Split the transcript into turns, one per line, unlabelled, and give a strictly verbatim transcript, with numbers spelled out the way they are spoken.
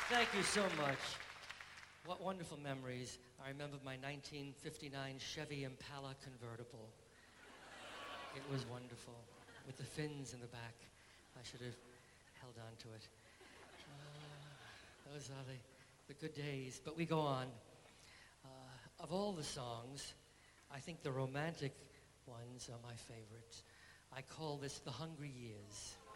Thank you so much. What wonderful memories. I remember my nineteen fifty-nine Chevy Impala convertible. It was wonderful, with the fins in the back. I should have held on to it. Uh, those are the, the good days, but we go on. Uh, of all the songs, I think the romantic ones are my favorites. I call this The Hungry Years.